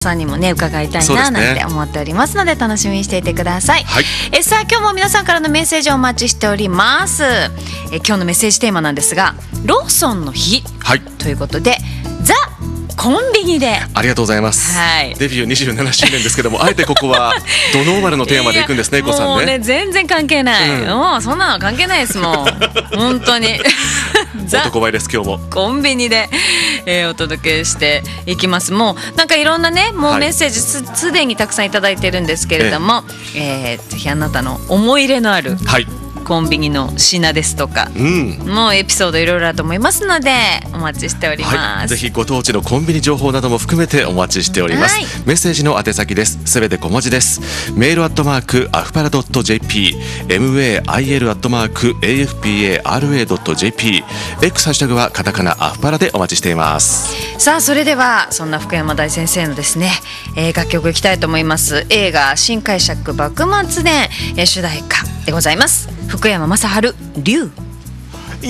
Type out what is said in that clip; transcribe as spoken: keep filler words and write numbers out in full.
さんにもね伺いたいそうですねななんて思っておりますので楽しみにしていてください、 はい、 えさあ今日も皆さんからのメッセージをお待ちしております。え今日のメッセージテーマなんですが、ローソンの日、 はい、 ということでザ・コンビニで、 ありがとうございます、 はい、 デビューにじゅうななしゅうねんですけどもあえてここはドノーマルのテーマでいくんですね、こさんね。 もうね全然関係ない、うん、もうそんなの関係ないですもん本当に男前です今日もコンビニで、えー、お届けしていきます。もうなんかいろんなねもうメッセージす、はい、すでにたくさんいただいてるんですけれども、えーえー、ぜひあなたの思い入れのある、はい、コンビニの品ですとか、うん、もうエピソードいろいろあると思いますのでお待ちしております、 はい、ぜひご当地のコンビニ情報なども含めてお待ちしております、はい、メッセージの宛先です。すべて小文字です。メールアットマークアフパラドット ジェーピー メール アットマーク エーエフピーエーアールエー ドット ジェーピー X ハッシュタグはカタカナアフパラでお待ちしています。 さあそれではそんな福山大先生のですね、えー、楽曲いきたいと思います。映画新解釈幕末伝、えー、主題歌でございます。福山雅治龍。